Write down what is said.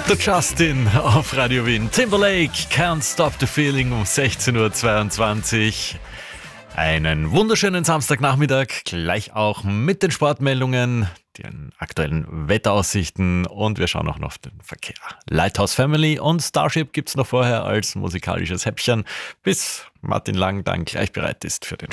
Der Justin auf Radio Wien. Timberlake, Can't Stop the Feeling um 16.22 Uhr. Einen wunderschönen Samstagnachmittag, gleich auch mit den Sportmeldungen, den aktuellen Wetteraussichten und wir schauen auch noch auf den Verkehr. Lighthouse Family und Starship gibt's noch vorher als musikalisches Häppchen, bis Martin Lang dann gleich bereit ist für den